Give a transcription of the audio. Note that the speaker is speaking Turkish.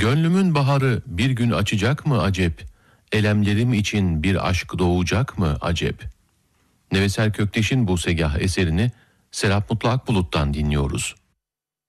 Gönlümün baharı bir gün açacak mı acep? Elemlerim için bir aşk doğacak mı acep? Neveser Kökteş'in bu segah eserini Serap Mutlu Akbulut'tan dinliyoruz.